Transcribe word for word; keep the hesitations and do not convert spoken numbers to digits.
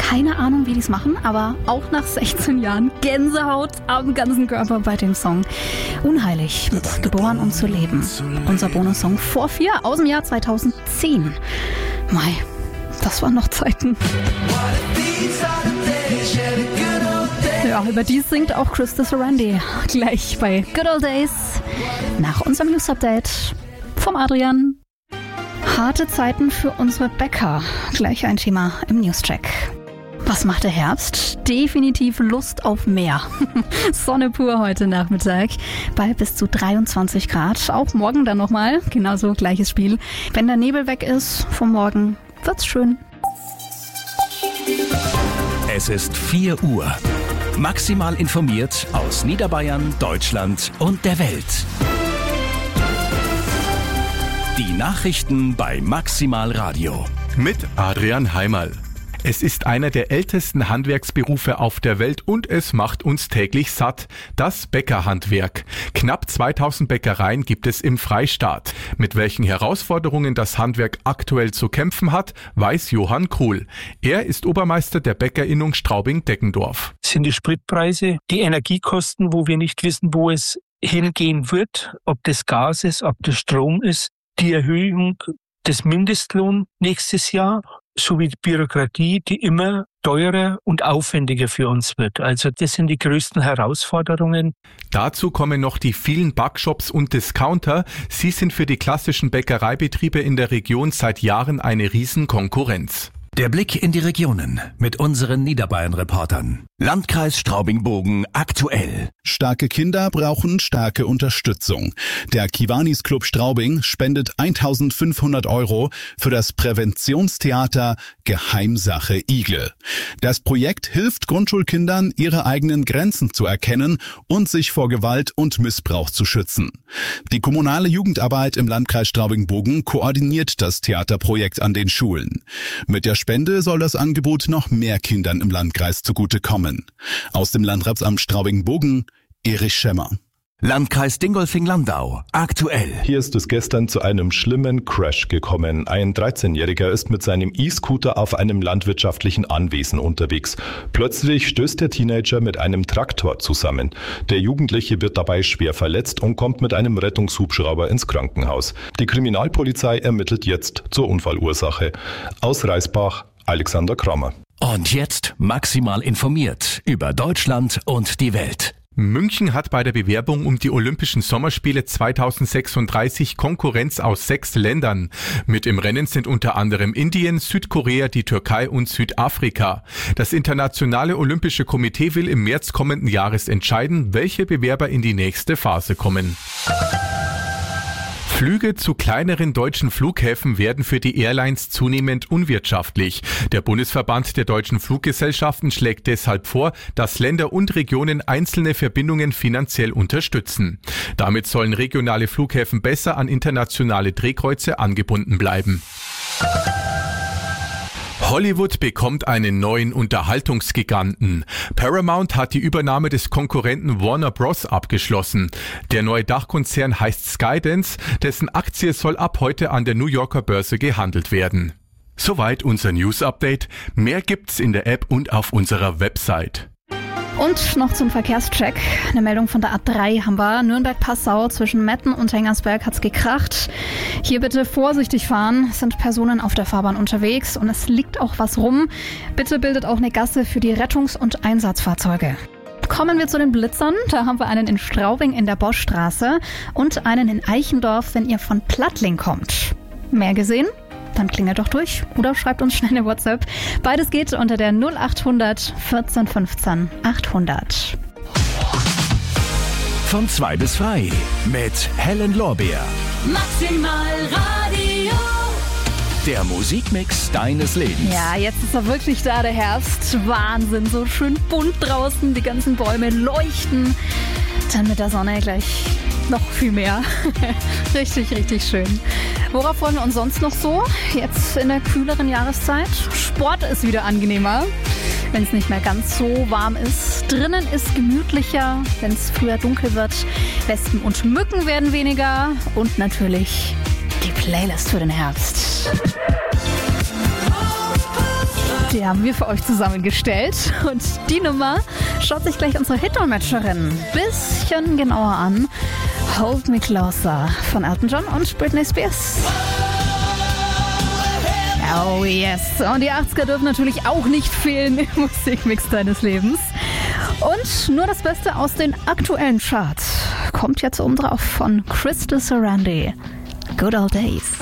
keine Ahnung, wie die es machen, aber auch nach sechzehn Jahren Gänsehaut am ganzen Körper bei dem Song. Unheilig mit Geboren, um zu leben. Unser Bonussong vor vier aus dem Jahr zweitausendzehn. Mai, das waren noch Zeiten. Ja, über die singt auch Krista Sorandi gleich bei Good Old Days nach unserem News-Update vom Adrian. Harte Zeiten für unsere Bäcker. Gleich ein Thema im News-Check. Was macht der Herbst? Definitiv Lust auf mehr. Sonne pur heute Nachmittag bei bis zu dreiundzwanzig Grad. Auch morgen dann nochmal. Genauso gleiches Spiel. Wenn der Nebel weg ist vom Morgen, wird's schön. Es ist vier Uhr. Maximal informiert aus Niederbayern, Deutschland und der Welt. Die Nachrichten bei Maximal Radio. Mit Adrian Heimerl. Es ist einer der ältesten Handwerksberufe auf der Welt und es macht uns täglich satt. Das Bäckerhandwerk. Knapp zweitausend Bäckereien gibt es im Freistaat. Mit welchen Herausforderungen das Handwerk aktuell zu kämpfen hat, weiß Johann Kruhl. Er ist Obermeister der Bäckerinnung Straubing-Deckendorf. Das sind die Spritpreise, die Energiekosten, wo wir nicht wissen, wo es hingehen wird, ob das Gas ist, ob das Strom ist, die Erhöhung des Mindestlohns nächstes Jahr, sowie die Bürokratie, die immer teurer und aufwendiger für uns wird. Also das sind die größten Herausforderungen. Dazu kommen noch die vielen Backshops und Discounter. Sie sind für die klassischen Bäckereibetriebe in der Region seit Jahren eine Riesenkonkurrenz. Der Blick in die Regionen mit unseren Niederbayern-Reportern. Landkreis Straubing-Bogen aktuell. Starke Kinder brauchen starke Unterstützung. Der Kiwanis Club Straubing spendet eintausendfünfhundert Euro für das Präventionstheater Geheimsache Igel. Das Projekt hilft Grundschulkindern, ihre eigenen Grenzen zu erkennen und sich vor Gewalt und Missbrauch zu schützen. Die kommunale Jugendarbeit im Landkreis Straubing-Bogen koordiniert das Theaterprojekt an den Schulen. Mit der Spende soll das Angebot noch mehr Kindern im Landkreis zugutekommen. Aus dem Landratsamt Straubing-Bogen, Erich Schemmer. Landkreis Dingolfing-Landau, aktuell. Hier ist es gestern zu einem schlimmen Crash gekommen. Ein dreizehnjähriger ist mit seinem E-Scooter auf einem landwirtschaftlichen Anwesen unterwegs. Plötzlich stößt der Teenager mit einem Traktor zusammen. Der Jugendliche wird dabei schwer verletzt und kommt mit einem Rettungshubschrauber ins Krankenhaus. Die Kriminalpolizei ermittelt jetzt zur Unfallursache. Aus Reisbach, Alexander Kramer. Und jetzt maximal informiert über Deutschland und die Welt. München hat bei der Bewerbung um die Olympischen Sommerspiele zweitausendsechsunddreißig Konkurrenz aus sechs Ländern. Mit im Rennen sind unter anderem Indien, Südkorea, die Türkei und Südafrika. Das Internationale Olympische Komitee will im März kommenden Jahres entscheiden, welche Bewerber in die nächste Phase kommen. Flüge zu kleineren deutschen Flughäfen werden für die Airlines zunehmend unwirtschaftlich. Der Bundesverband der deutschen Fluggesellschaften schlägt deshalb vor, dass Länder und Regionen einzelne Verbindungen finanziell unterstützen. Damit sollen regionale Flughäfen besser an internationale Drehkreuze angebunden bleiben. Hollywood bekommt einen neuen Unterhaltungsgiganten. Paramount hat die Übernahme des Konkurrenten Warner Bros. Abgeschlossen. Der neue Dachkonzern heißt Skydance, dessen Aktie soll ab heute an der New Yorker Börse gehandelt werden. Soweit unser News-Update. Mehr gibt's in der App und auf unserer Website. Und noch zum Verkehrscheck. Eine Meldung von der A drei haben wir. Nürnberg-Passau zwischen Metten und Hengersberg hat's gekracht. Hier bitte vorsichtig fahren. Es sind Personen auf der Fahrbahn unterwegs und es liegt auch was rum. Bitte bildet auch eine Gasse für die Rettungs- und Einsatzfahrzeuge. Kommen wir zu den Blitzern. Da haben wir einen in Straubing in der Boschstraße und einen in Eichendorf, wenn ihr von Plattling kommt. Mehr gesehen? Dann klingelt doch durch oder schreibt uns schnell eine WhatsApp. Beides geht unter der null achthundert vierzehn fünfzehn achthundert. Von zwei bis frei mit Helen Lorbeer. Maximal Radio. Der Musikmix deines Lebens. Ja, jetzt ist er wirklich da, der Herbst. Wahnsinn, so schön bunt draußen. Die ganzen Bäume leuchten. Dann mit der Sonne gleich noch viel mehr. Richtig, richtig schön. Worauf freuen wir uns sonst noch so? Jetzt in der kühleren Jahreszeit. Sport ist wieder angenehmer, wenn es nicht mehr ganz so warm ist. Drinnen ist gemütlicher, wenn es früher dunkel wird. Wespen und Mücken werden weniger. Und natürlich die Playlist für den Herbst. Die haben wir für euch zusammengestellt. Und die Nummer schaut sich gleich unsere Hit-Dolmetscherin ein bisschen genauer an. Hold Me Closer von Elton John und Britney Spears. Oh yes. Und die achtziger dürfen natürlich auch nicht fehlen im Musikmix deines Lebens. Und nur das Beste aus den aktuellen Charts kommt jetzt oben drauf von Crystal Sarandon. Good Old Days.